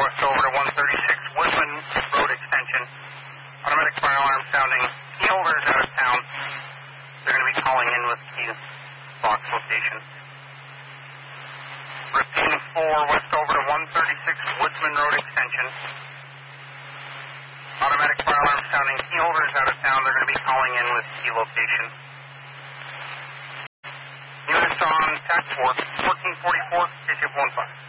west over to 136 Woodman Road Extension. Automatic fire alarm sounding. Key holders out of town. They're going to be calling in with key box location. Repeating 4 west over to 136 Woodsman Road Extension. Automatic fire alarm sounding. Key holders out of town. They're going to be calling in with key location. Units on task force 1444, digit 15.